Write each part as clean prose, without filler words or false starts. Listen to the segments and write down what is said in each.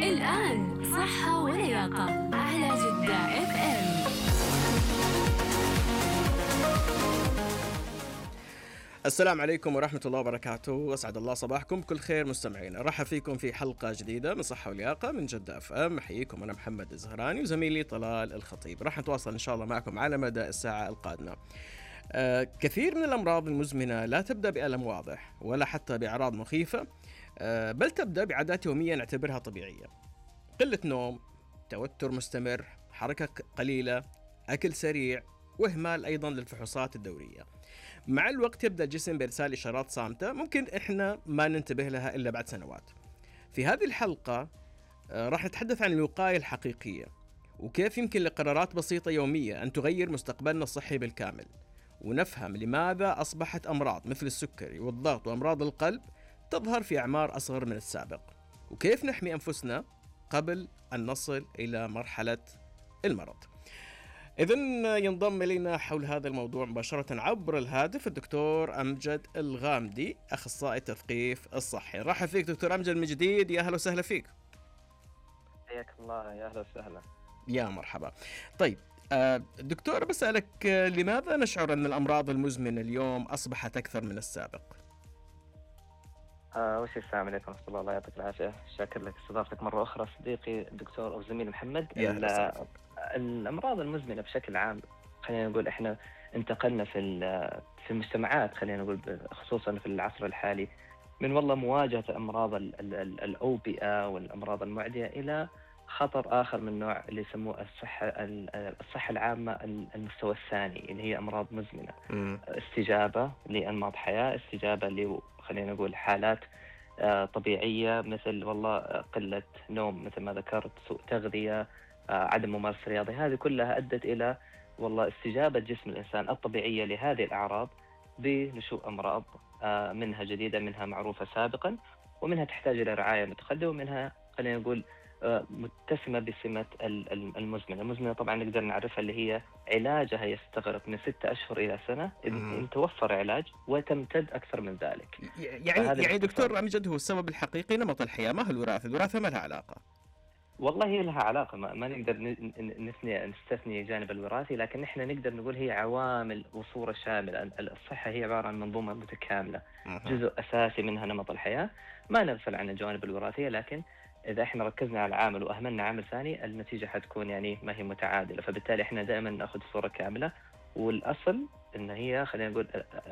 الآن صحة ولياقة على جدة اف ام. السلام عليكم ورحمة الله وبركاته، أسعد الله صباحكم بكل خير مستمعين. أرحب فيكم في حلقة جديدة من صحة ولياقة من جدة اف ام. أحييكم أنا محمد الزهراني وزميلي طلال الخطيب. راح نتواصل إن شاء الله معكم على مدى الساعة القادمة. كثير من الأمراض المزمنة لا تبدأ بألم واضح ولا حتى بأعراض مخيفة، بل تبدأ بعادات يومية نعتبرها طبيعية: قلة نوم، توتر مستمر، حركة قليلة، أكل سريع، وإهمال أيضا للفحوصات الدورية. مع الوقت يبدأ الجسم بإرسال إشارات صامتة ممكن إحنا ما ننتبه لها إلا بعد سنوات. في هذه الحلقة راح نتحدث عن الوقاية الحقيقية وكيف يمكن لقرارات بسيطة يومية أن تغير مستقبلنا الصحي بالكامل، ونفهم لماذا أصبحت أمراض مثل السكري والضغط وأمراض القلب تظهر في أعمار أصغر من السابق، وكيف نحمي أنفسنا قبل أن نصل إلى مرحلة المرض. إذن ينضم إلينا حول هذا الموضوع مباشرة عبر الهاتف الدكتور أمجد الغامدي، أخصائي التثقيف الصحي. رحب فيك دكتور أمجد من جديد، يا أهلا وسهلا فيك. حياك الله، يا أهلا وسهلا. يا مرحبا. طيب دكتور، بسألك لماذا نشعر أن الأمراض المزمنة اليوم أصبحت أكثر من السابق؟ أول شيء السلام عليكم ورحمة الله، الله يعطيك العافية. شاكر لك استضافتك مرة أخرى صديقي الدكتور أو زميلي محمد. الأمراض المزمنة بشكل عام خلينا نقول إحنا انتقلنا في المجتمعات، خلينا نقول خصوصا في العصر الحالي، من والله مواجهة أمراض الأوبئة والأمراض المعدية إلى خطر آخر من نوع اللي يسموه الصحة العامة المستوى الثاني، اللي هي أمراض مزمنة. استجابة لأنماط حياة، استجابة خلينا نقول حالات طبيعية مثل والله قلة نوم مثل ما ذكرت، سوء تغذية، عدم ممارسة رياضية. هذه كلها أدت إلى والله استجابة جسم الإنسان الطبيعية لهذه الأعراض بنشوء أمراض منها جديدة، منها معروفة سابقا، ومنها تحتاج إلى رعاية متقدمة، ومنها خلينا نقول متسمة بسمة المزمنة. طبعا نقدر نعرفها اللي هي علاجها يستغرق من 6 أشهر إلى سنة إن توفر علاج، وتمتد أكثر من ذلك. يعني دكتور أمجد، هو السبب الحقيقي نمط الحياة، ما هو الوراثة ما لها علاقة؟ والله هي لها علاقة، ما نقدر نستثني جانب الوراثي، لكن نحن نقدر نقول هي عوامل وصورة شاملة. الصحة هي عبارة عن منظومة متكاملة، جزء أساسي منها نمط الحياة، ما نغفل عن الجوانب الوراثية، لكن إذا إحنا ركزنا على عامل وأهملنا عامل ثاني النتيجة حتكون يعني ما هي متعادلة. فبالتالي إحنا دائما نأخذ صورة كاملة، والأصل إن هي خلينا نقول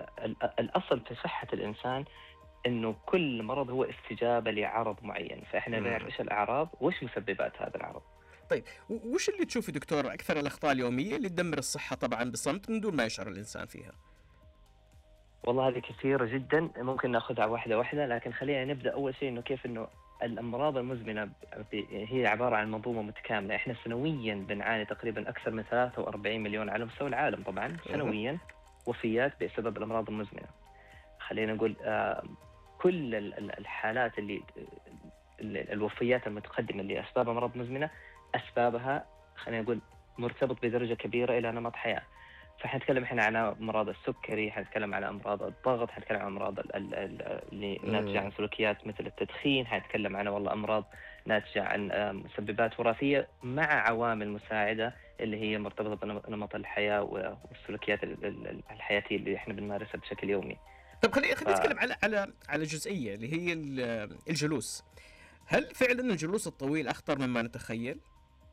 الأصل في صحة الإنسان إنه كل مرض هو استجابة لعرض معين، فإحنا نعرف إيش الأعراض وإيش مسببات هذا العرض. طيب وش اللي تشوفي دكتور أكثر الأخطاء اليومية اللي تدمر الصحة طبعا بصمت من دون ما يشعر الإنسان فيها؟ والله هذه كثيرة جدا، ممكن نأخذها واحدة واحدة، لكن خلينا نبدأ أول شيء إنه كيف إنه الأمراض المزمنة هي عبارة عن منظومة متكاملة. إحنا سنويا بنعاني تقريبا أكثر من 43 مليون على مستوى العالم طبعا سنويا وفيات بسبب الأمراض المزمنة. خلينا نقول كل الحالات اللي الوفيات المتقدمة اللي أسباب أمراض مزمنة أسبابها خلينا نقول مرتبط بدرجة كبيرة إلى نمط حياة. فحنتكلم إحنا عن أمراض السكري، حنتكلم على أمراض الضغط، حنتكلم عن أمراض اللي ناتجة عن سلوكيات مثل التدخين، حنتكلم عن والله أمراض ناتجة عن مسببات وراثية مع عوامل مساعدة اللي هي مرتبطة بنمط الحياة والسلوكيات الحياتية اللي إحنا بنمارسها بشكل يومي. طب خلينا نتكلم على جزئية اللي هي الجلوس. هل فعلا الجلوس الطويل أخطر مما نتخيل؟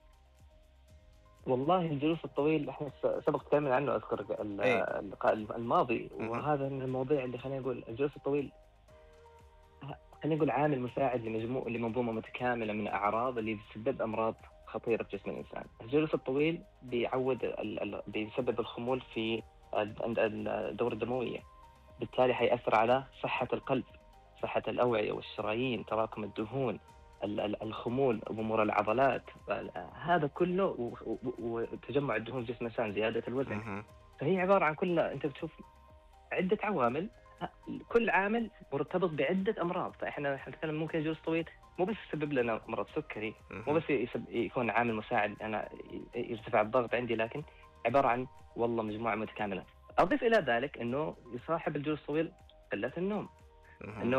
والله الجلوس الطويل احنا سبق تكلمنا عنه اذكر اللقاء الماضي، وهذا من المواضيع اللي خلينا نقول الجلوس الطويل خلينا نقول عامل مساعد لمنظومه متكامله من اعراض اللي بتسبب امراض خطيره في جسم الانسان. الجلوس الطويل بيسبب الخمول في الدورة الدموية، بالتالي حيأثر على صحة القلب، صحة الأوعية والشرايين، تراكم الدهون، الخمول، ضمور العضلات، هذا كله وتجمع الدهون في جسم الإنسان، زيادة الوزن. فهي عبارة عن انت بتشوف عدة عوامل، كل عامل مرتبط بعدة أمراض. فإحنا نتكلم ممكن جلوس طويل مو بس يسبب لنا مرض سكري، مو بس يكون عامل مساعد أنا يرتفع الضغط عندي، لكن عبارة عن والله مجموعة متكاملة. أضيف إلى ذلك أنه يصاحب الجلوس الطويل قلة النوم.